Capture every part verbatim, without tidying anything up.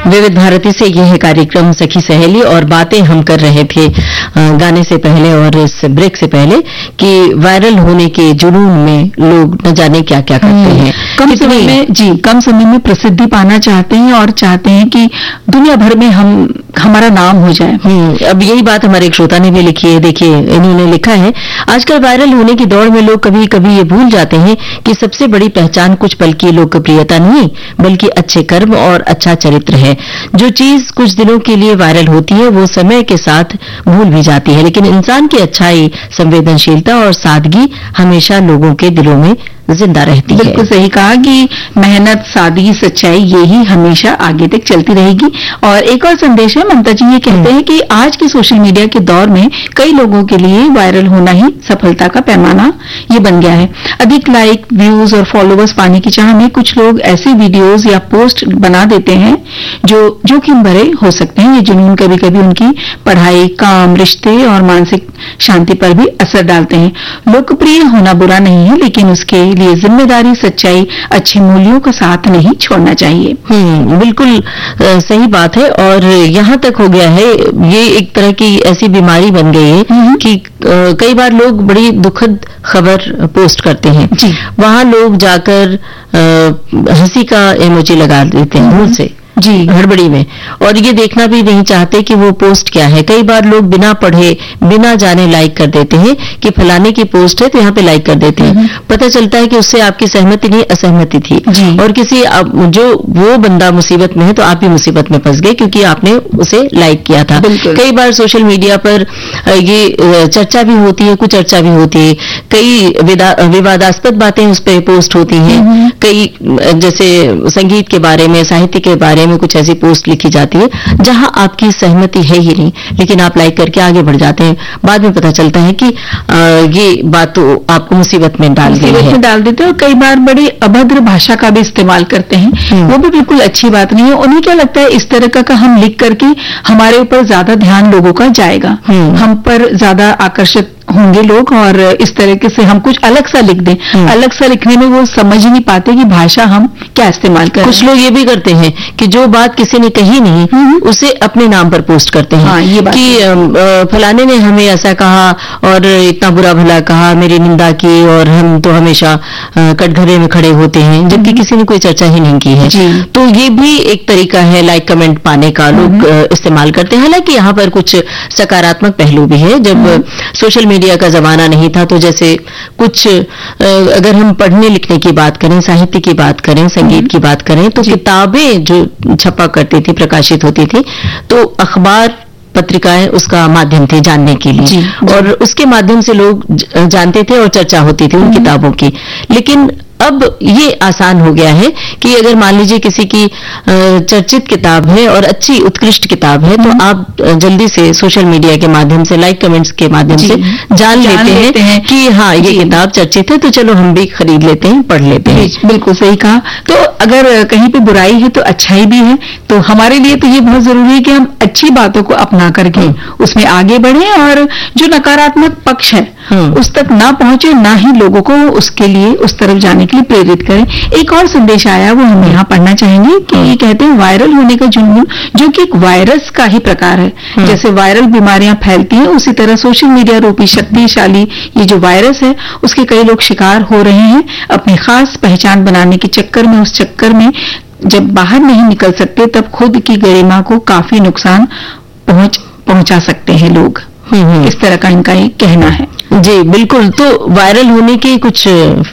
विविध भारती से यह है कार्यक्रम सखी सहेली और बातें हम कर रहे थे गाने से पहले और इस ब्रेक से पहले कि वायरल होने के जुनून में लोग न जाने क्या क्या करते हैं। कम समय में जी कम समय में प्रसिद्धि पाना चाहते हैं और चाहते हैं कि दुनिया भर में हम हमारा नाम हो जाए। अब यही बात हमारे एक श्रोता ने भी लिखी है। देखिए, इन्होंने लिखा है, आजकल वायरल होने की दौड़ में लोग कभी कभी ये भूल जाते हैं कि सबसे बड़ी पहचान कुछ पल की लोकप्रियता नहीं बल्कि अच्छे कर्म और अच्छा चरित्र है। जो चीज कुछ दिनों के लिए वायरल होती है वो समय के साथ भूल भी जाती है, लेकिन इंसान की अच्छाई, संवेदनशीलता और सादगी हमेशा लोगों के दिलों में जिंदा रहती है। बिल्कुल सही कहा कि मेहनत, सादगी, सच्चाई ये ही हमेशा आगे तक चलती रहेगी। और एक और संदेश है, ममता जी ये कहते हैं कि आज के सोशल मीडिया के दौर में कई लोगों के लिए वायरल होना ही सफलता का पैमाना ये बन गया है। अधिक लाइक, व्यूज और फॉलोअर्स पाने की चाह में कुछ लोग ऐसे वीडियोज या पोस्ट बना देते हैं जो जोखिम भरे हो सकते हैं। ये जुनून कभी कभी उनकी पढ़ाई, काम, रिश्ते और मानसिक शांति पर भी असर डालते हैं। लोकप्रिय होना बुरा नहीं है, लेकिन उसके लिए जिम्मेदारी, सच्चाई, अच्छे मूल्यों का साथ नहीं छोड़ना चाहिए। हम्म बिल्कुल आ, सही बात है। और यहाँ तक हो गया है, ये एक तरह की ऐसी बीमारी बन गई है कि आ, कई बार लोग बड़ी दुखद खबर पोस्ट करते हैं, वहां लोग जाकर हंसी का इमोजी लगा देते हैं भूल से जी हड़बड़ी में, और ये देखना भी नहीं चाहते कि वो पोस्ट क्या है। कई बार लोग बिना पढ़े, बिना जाने लाइक कर देते हैं कि फलाने की पोस्ट है तो यहाँ पे लाइक कर देते हैं। पता चलता है कि उससे आपकी सहमति नहीं, असहमति थी, और किसी जो वो बंदा मुसीबत में है तो आप भी मुसीबत में फंस गए क्योंकि आपने उसे लाइक किया था। कई बार सोशल मीडिया पर ये चर्चा भी होती है, कुछ चर्चा भी होती है, कई विवादास्पद बातें उस पर पोस्ट होती हैं, कई जैसे संगीत के बारे में, साहित्य के बारे में कुछ ऐसी पोस्ट लिखी जाती है जहां आपकी सहमति है ही नहीं, लेकिन आप लाइक करके आगे बढ़ जाते हैं। बाद में पता चलता है कि आ, ये बात तो आपको मुसीबत में डाल दी है। मुसीबत में डाल देते हैं और कई बार बड़ी अभद्र भाषा का भी इस्तेमाल करते हैं, वो भी बिल्कुल अच्छी बात नहीं है। उन्हें क्या लगता है इस तरह का, का हम लिख करके हमारे ऊपर ज्यादा ध्यान लोगों का जाएगा, हम पर ज्यादा आकर्षित होंगे लोग और इस तरीके से हम कुछ अलग सा लिख दें। अलग सा लिखने में वो समझ ही नहीं पाते कि भाषा हम क्या इस्तेमाल करें। कुछ लोग ये भी करते हैं कि जो बात किसी ने कही नहीं उसे अपने नाम पर पोस्ट करते हैं। हाँ, ये बात कि फलाने ने हमें ऐसा कहा और इतना बुरा भला कहा, मेरी निंदा की, और हम तो हमेशा कटघरे में खड़े होते हैं, जबकि किसी ने कोई चर्चा ही नहीं की है। तो ये भी एक तरीका है लाइक कमेंट पाने का, लोग इस्तेमाल करते हैं। हालांकि यहाँ पर कुछ सकारात्मक पहलू भी है। जब सोशल मीडिया का जमाना नहीं था तो जैसे कुछ अगर हम पढ़ने लिखने की बात करें, साहित्य की बात करें, संगीत की बात करें, तो किताबें जो छपा करती थी, प्रकाशित होती थी, तो अखबार, पत्रिकाएं उसका माध्यम थे जानने के लिए, जी, और उसके माध्यम से लोग जानते थे और चर्चा होती थी उन किताबों की। लेकिन अब ये आसान हो गया है कि अगर मान लीजिए किसी की चर्चित किताब है और अच्छी उत्कृष्ट किताब है तो आप जल्दी से सोशल मीडिया के माध्यम से, लाइक कमेंट्स के माध्यम से जान, जान लेते, लेते, लेते हैं कि हाँ ये किताब चर्चित है तो चलो हम भी खरीद लेते हैं, पढ़ लेते हैं। बिल्कुल सही कहा। तो अगर कहीं पे बुराई है तो अच्छाई भी है, तो हमारे लिए तो ये बहुत जरूरी है कि हम अच्छी बातों को अपना करके उसमें आगे बढ़े और जो नकारात्मक पक्ष है उस तक ना पहुंचे, ना ही लोगों को उसके लिए, उस तरफ जाने के लिए प्रेरित करें। एक और संदेश आया, वो हम यहाँ पढ़ना चाहेंगे कि ये कहते हैं वायरल होने का जुनून जो कि एक वायरस का ही प्रकार है। जैसे वायरल बीमारियां फैलती हैं उसी तरह सोशल मीडिया रूपी शक्तिशाली ये जो वायरस है उसके कई लोग शिकार हो रहे हैं। अपनी खास पहचान बनाने के चक्कर में, उस चक्कर में जब बाहर नहीं निकल सकते तब खुद की गरिमा को काफी नुकसान पहुंच पहुंचा सकते हैं लोग। इस तरह का इनका ये कहना है। जी बिल्कुल। तो वायरल होने के कुछ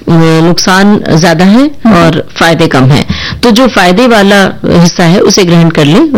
नुकसान ज्यादा है और फायदे कम है, तो जो फायदे वाला हिस्सा है उसे ग्रहण कर लें।